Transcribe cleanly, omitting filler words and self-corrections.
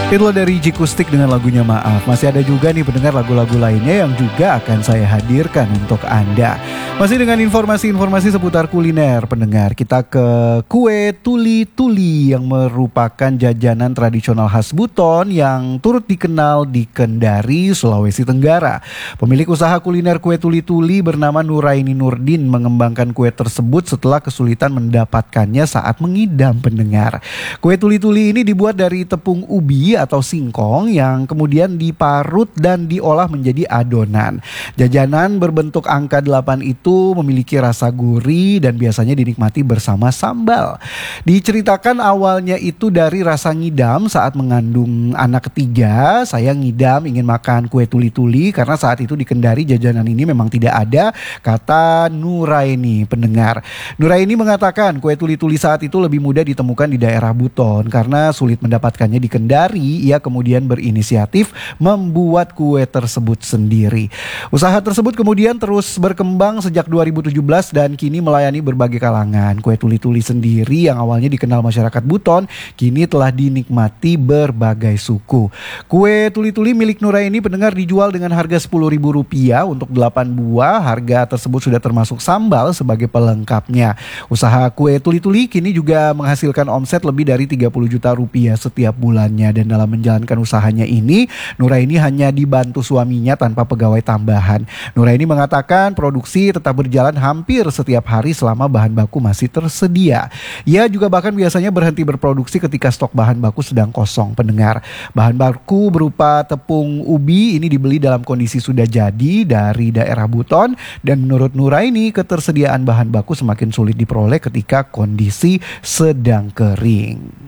Itulah dari Jikustik dengan lagunya Maaf. Masih ada juga nih pendengar lagu-lagu lainnya yang juga akan saya hadirkan untuk Anda. Masih dengan informasi-informasi seputar kuliner pendengar. Kita ke kue tuli-tuli yang merupakan jajanan tradisional khas Buton yang turut dikenal di Kendari, Sulawesi Tenggara. Pemilik usaha kuliner kue tuli-tuli bernama Nuraini Nurdin mengembangkan kue tersebut setelah kesulitan mendapatkannya saat mengidam pendengar. Kue tuli-tuli ini dibuat dari tepung ubi atau singkong yang kemudian diparut dan diolah menjadi adonan. Jajanan berbentuk angka 8 itu memiliki rasa gurih dan biasanya dinikmati bersama sambal. Diceritakan awalnya itu dari rasa ngidam saat mengandung anak ketiga. Saya ngidam ingin makan kue tuli-tuli karena saat itu di Kendari jajanan ini memang tidak ada, kata Nuraini pendengar. Nuraini mengatakan kue tuli-tuli saat itu lebih mudah ditemukan di daerah Buton karena sulit mendapatkannya di Kendari. Ia kemudian berinisiatif membuat kue tersebut sendiri. Usaha tersebut kemudian terus berkembang sejak 2017 dan kini melayani berbagai kalangan. Kue tuli-tuli sendiri yang awalnya dikenal masyarakat Buton kini telah dinikmati berbagai suku. Kue tuli-tuli milik Nuraini pendengar dijual dengan harga Rp10.000 untuk 8 buah. Harga tersebut sudah termasuk sambal sebagai pelengkapnya. Usaha kue tuli-tuli kini juga menghasilkan omset lebih dari Rp30 juta setiap bulannya. Dan dalam menjalankan usahanya ini, Nuraini hanya dibantu suaminya tanpa pegawai tambahan. Nuraini mengatakan produksi tetap berjalan hampir setiap hari selama bahan baku masih tersedia. Ia juga bahkan biasanya berhenti berproduksi ketika stok bahan baku sedang kosong pendengar. Bahan baku berupa tepung ubi ini dibeli dalam kondisi sudah jadi dari daerah Buton dan menurut Nuraini ketersediaan bahan baku semakin sulit diperoleh ketika kondisi sedang kering.